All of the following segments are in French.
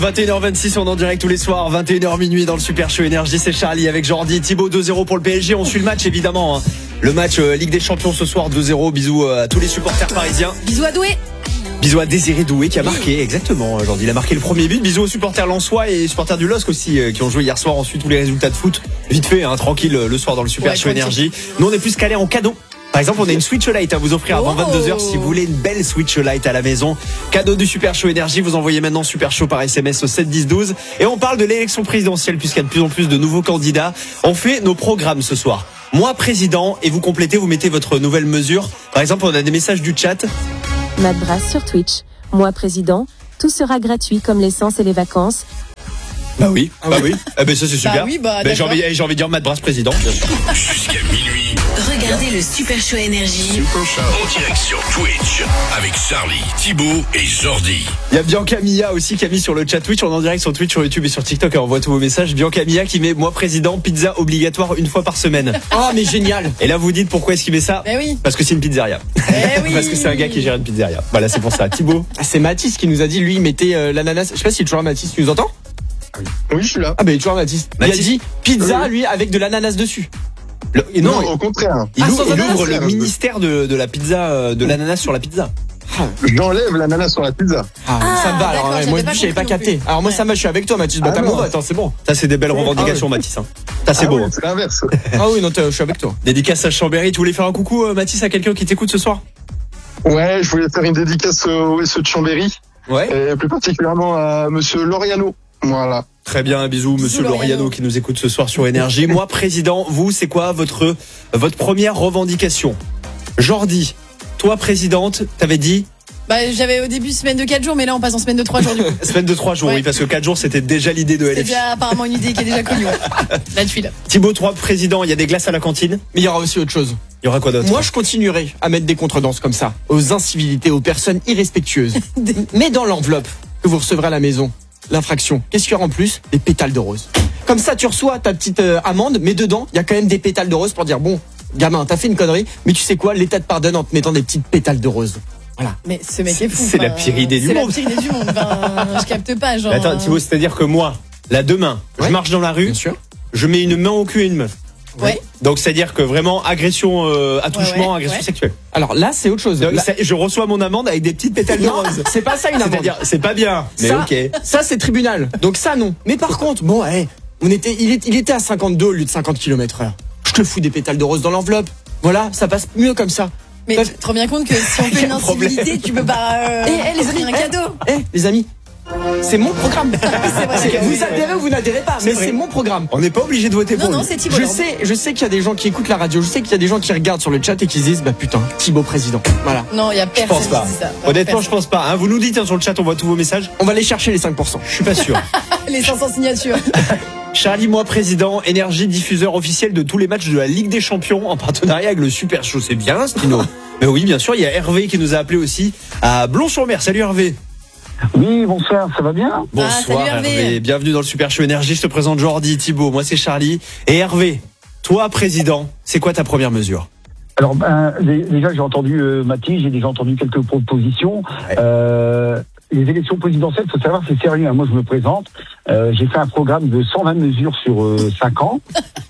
21h26, on est en direct tous les soirs, 21h minuit dans le Super Show Énergie, c'est Charlie avec Jordi, Thibaut 2-0 pour le PSG, on suit le match évidemment, hein. Le match Ligue des Champions ce soir 2-0, bisous à tous les supporters parisiens. Bisous à Doué. Bisous à Désiré Doué qui a marqué, exactement, Jordi, il a marqué le premier but, bisous aux supporters lensois et supporters du LOSC aussi qui ont joué hier soir, on suit tous les résultats de foot, vite fait, hein, tranquille le soir dans le Super Show Énergie. Nous on est plus calés en cadeau. Par exemple, on a une Switch Lite à vous offrir avant 22h si vous voulez une belle Switch Lite à la maison. Cadeau du Super Show Énergie, vous envoyez maintenant Super Show par SMS au 7 10 12. Et on parle de l'élection présidentielle puisqu'il y a de plus en plus de nouveaux candidats. On fait nos programmes ce soir. Moi président et vous complétez, vous mettez votre nouvelle mesure. Par exemple, on a des messages du chat. Matt Brass sur Twitch. Moi président, tout sera gratuit comme l'essence et les vacances. Bah oui. Eh ben ça c'est super. J'ai envie de dire Matt Brass président, bien sûr. Jusqu'à minuit. Regardez le Super Show Énergie. En direct sur Twitch avec Charlie, Thibaut et Jordi. Il y a Bianca Mia aussi qui a mis sur le chat Twitch. On est en direct sur Twitch, sur YouTube et sur TikTok. On voit tous vos messages. Bianca Mia qui met moi président, pizza obligatoire une fois par semaine. Oh mais génial. Et là vous dites pourquoi est-ce qu'il met ça? Oui. Parce que c'est une pizzeria. Oui. Parce que c'est un gars qui gère une pizzeria. Voilà, c'est pour ça. Thibaut. C'est Mathis qui nous a dit, lui il mettait l'ananas. Je sais pas si toujours Mathis, tu nous entends? Oui, je suis là. Ah ben toujours Mathis. Il a dit pizza lui avec de l'ananas dessus. Non, au contraire. Il ouvre le ananas, ministère de la pizza, de l'ananas sur la pizza. J'enlève l'ananas sur la pizza. Ça me va alors. d'accord, Moi j'avais j'avais pas pas capté. compris Alors moi ça va, je suis avec toi Mathis. Bah t'as non. bon, attends c'est bon. Ça c'est des belles revendications Mathis. Hein. Ça c'est beau. Ouais, Hein. c'est l'inverse. Ah oui non je suis avec toi. Dédicace à Chambéry. Tu voulais faire un coucou Mathis à quelqu'un qui t'écoute ce soir? Ouais, je voulais faire une dédicace au SE de Chambéry. Ouais. Et plus particulièrement à monsieur Loriano. Voilà. Très bien, bisous monsieur Loriano qui nous écoute ce soir sur Énergie. Moi président, vous c'est quoi votre première revendication? Jordi, toi présidente, t'avais dit? J'avais au début semaine de 4 jours, mais là on passe en semaine de 3 jours du coup. Semaine de 3 jours, Ouais. oui, parce que 4 jours c'était déjà l'idée de C'est LFI. déjà apparemment une idée qui est déjà connue. Là je suis là. Thibaut, toi président, il y a des glaces à la cantine? Mais il y aura aussi autre chose. Il y aura quoi d'autre? Moi je continuerai à mettre des contredanses comme ça aux incivilités, aux personnes irrespectueuses. Mais dans l'enveloppe que vous recevrez à la maison, l'infraction, qu'est-ce qu'il y aura en plus? Des pétales de rose. Comme ça tu reçois ta petite amende, mais dedans il y a quand même des pétales de rose pour dire bon, gamin, t'as fait une connerie, mais tu sais quoi, l'État te pardonne en te mettant des petites pétales de rose. Voilà. Mais ce mec est fou. C'est la pire idée du monde. C'est la pire idée du monde. Je capte pas genre. Attends Thibaut, c'est-à-dire que moi, là demain, je marche dans la rue, Bien sûr. je mets une main au cul à une meuf. Ouais. Donc c'est-à-dire que vraiment agression, attouchement, Ouais. agression sexuelle. Alors là c'est autre chose. Donc, Là- je reçois mon amende avec des petites pétales de Non, rose. c'est pas ça une amende. C'est-à-dire, c'est pas bien. Mais Ça, ok. ça c'est tribunal. Donc ça non. Mais par contre, bon, il était à 52 au lieu de 50 km/h. Je te fous des pétales de rose dans l'enveloppe. Voilà, ça passe mieux comme ça. Mais tu te rends bien compte que si on fait une incivilité, tu peux pas. les amis, un cadeau. Les amis, c'est mon programme. vrai. Vous adhérez ou vous n'adhérez pas, mais vrai. c'est mon programme. On n'est pas obligé de voter pour Non, lui. c'est Thibaut. Je sais qu'il y a des gens qui écoutent la radio, je sais qu'il y a des gens qui regardent sur le chat et qui se disent bah putain, Thibaut président. Voilà. Non, il y a Je personne pense pas. qui dit ça. Honnêtement, Personne. je pense pas. Hein. Vous nous dites hein, sur le chat, on voit tous vos messages. On va aller chercher les 5%. Je suis pas sûr. Les 500 signatures. Charlie, moi président, Énergie diffuseur officiel de tous les matchs de la Ligue des Champions en partenariat avec le Super Show. C'est bien, Stino. Mais oui, bien sûr, il y a Hervé qui nous a appelé aussi à Blon-sur-Mer. Salut Hervé. Oui, bonsoir, ça va bien? Bonsoir salut Hervé. Hervé. Bienvenue dans le Super Show Énergie. Je te présente Jordi, Thibaut. Moi c'est Charlie. Et Hervé, toi président, c'est quoi ta première mesure? Alors, déjà, j'ai entendu Mathis, j'ai déjà entendu quelques propositions. Ouais. Les élections présidentielles, faut savoir, c'est sérieux. Hein. Moi, je me présente. J'ai fait un programme de 120 mesures sur 5 ans.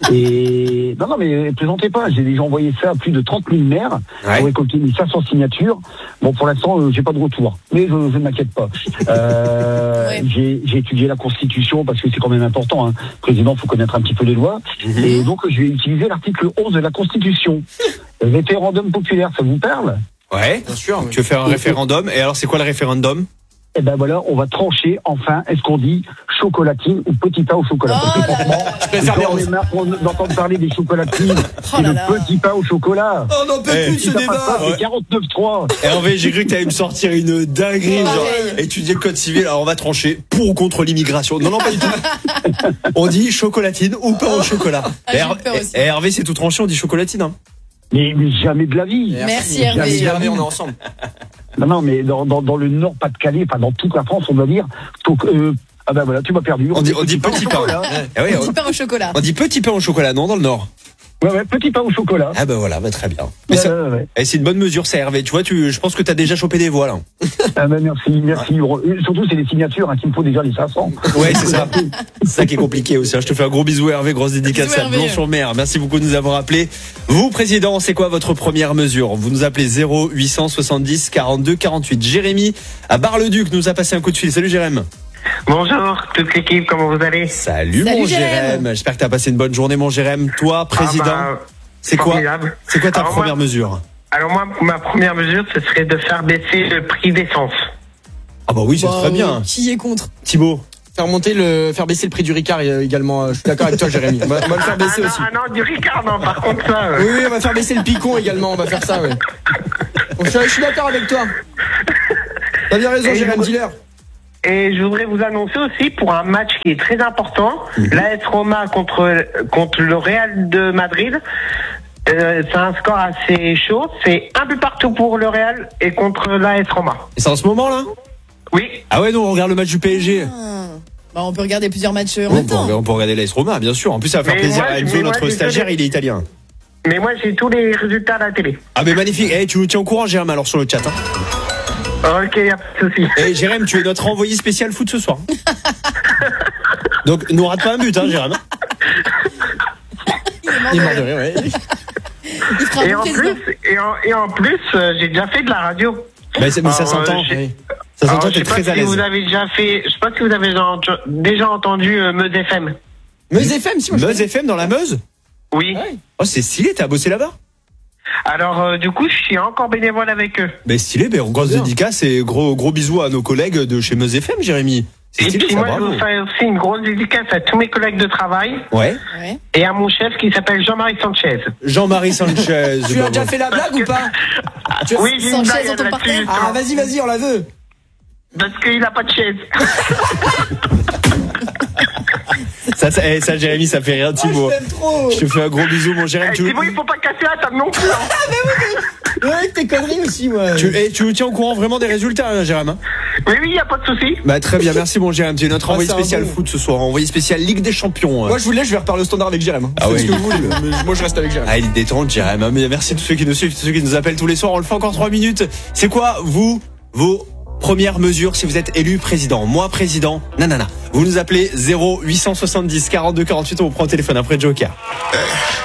Et non, mais plaisantez pas. J'ai déjà envoyé ça à plus de 30 000 maires pour récolter 500 signatures. Bon, pour l'instant, j'ai pas de retour, mais je ne m'inquiète pas. J'ai étudié la Constitution parce que c'est quand même important. Hein. Président, faut connaître un petit peu les lois. Et donc, je vais utiliser l'article 11 de la Constitution. Référendum populaire, ça vous parle? Ouais, bien sûr. Tu veux faire un référendum. Et alors, c'est quoi le référendum? Eh ben voilà, on va trancher enfin, est-ce qu'on dit chocolatine ou petit pain au chocolat? Parce que franchement, j'en ai marre d'entendre parler des chocolatines et le petit pain au chocolat. On n'en peut plus de ce débat. C'est 49.3. Hervé, j'ai cru que t'allais me sortir une dinguerie, genre étudier le code civil. Alors on va trancher pour ou contre l'immigration. Non, pas du tout. On dit chocolatine ou pain au chocolat. Hervé, c'est tout tranché, on dit chocolatine. Hein. Mais jamais de la vie. Merci Hervé. Hervé, on est ensemble. Non, mais dans le Nord, Pas-de-Calais, enfin dans toute la France, on doit dire. Ah ben voilà, tu m'as perdu. On dit petit pain. Petit pain au chocolat. On dit petit pain au chocolat, non, dans le Nord. Ouais, petit pain au chocolat. Ah ben voilà, très bien. Mais Ouais. c'est une bonne mesure, ça, Hervé. Tu vois, je pense que t'as déjà chopé des voix, là. Ah ben merci. Surtout, c'est les signatures qu'il me faut déjà les 500. Ouais, c'est ça. C'est ça qui est compliqué aussi. Je te fais un gros bisou, Hervé. Grosse dédicace Bisous, à Hervé. Blanc-sur-Mer. Merci beaucoup de nous avoir appelés. Vous, président, c'est quoi votre première mesure? Vous nous appelez 0870 42 48. Jérémy, à Bar-le-Duc, nous a passé un coup de fil. Salut, Jérémy. Bonjour toute l'équipe, comment vous allez? Salut mon Jérém. J'espère que t'as passé une bonne journée, mon Jérémy. Toi, président, c'est quoi ta première mesure? Alors moi, ma première mesure, ce serait de faire baisser le prix d'essence. Ah bah oui, c'est très bien. Qui est contre? Thibaut. Faire baisser le prix du Ricard également. Je suis d'accord avec toi, Jérémy. On va le faire baisser aussi. Non, du Ricard, non, par contre ça. Oui, on va faire baisser le picon également. On va faire ça, ouais. Donc, je suis d'accord avec toi. T'as bien raison, Jérémy Diller. Et je voudrais vous annoncer aussi pour un match qui est très important, l'AS Roma contre le Real de Madrid. C'est un score assez chaud. C'est un but partout pour le Real et contre l'AS Roma. Et c'est en ce moment là? Oui. Ah ouais, non, on regarde le match du PSG. Bah, on peut regarder plusieurs matchs en même temps. On peut regarder l'AS Roma, bien sûr. En plus, ça va faire Mais plaisir moi, à Enzo, notre stagiaire, il est italien. Mais moi, j'ai tous les résultats à la télé. Ah mais magnifique. Tu nous tiens au courant, Jérémy, alors sur le chat. Ok, y a pas de souci. Jérémy, tu es notre envoyé spécial foot ce soir. Donc, nous rate pas un but, Jérémy. Il est mort de rire, ouais. Il fera Et un en président. plus, j'ai déjà fait de la radio. Mais ça s'entend. Ça s'entend, t'es très à l'aise. Vous avez déjà fait, je sais pas si vous avez déjà entendu Meuse FM. Meuse FM, si Meuse FM dans la Meuse? Oui. Oh, c'est stylé, t'as bossé là-bas? Alors, du coup, je suis encore bénévole avec eux. Mais stylé, grosse dédicace et gros bisous à nos collègues de chez Meuse FM, Jérémy. C'est Et stylé, puis ça, moi, je bravo. vous fais aussi une grosse dédicace à tous mes collègues de travail Ouais. et à mon chef qui s'appelle Jean-Marie Sanchez. Jean-Marie Sanchez. Tu as déjà fait la blague ou pas? Oui, j'ai une Sanchez blague dans ton là-dessus, parterre. justement. Ah, vas-y, on la veut. Parce qu'il a pas de chaise. Ça, Jérémy, ça fait rien, Thibaut. Je t'aime trop. Je te fais un gros bisou, mon Jérémy. C'est bon, il faut pas casser la table non plus. Ouais, tes conneries aussi, ouais. Tu nous tiens au courant vraiment des résultats, Jérémy? Oui, y a pas de souci. Très bien, merci mon Jérémy. Tu es notre envoyé c'est un spécial bon. foot ce soir, envoyé spécial Ligue des Champions. Moi, je vais reparler au standard avec Jérémy. Ah Faites ouais. ce que vous voulez. Mais moi, je reste avec Jérémy. Ah, il est détente, Jérémy. Mais merci à tous ceux qui nous suivent, tous ceux qui nous appellent tous les soirs. On le fait encore 3 minutes. C'est quoi, vos premières mesures si vous êtes élu président? Moi, président, nanana. Vous nous appelez 0870 42 48. On vous prend au téléphone après Joker.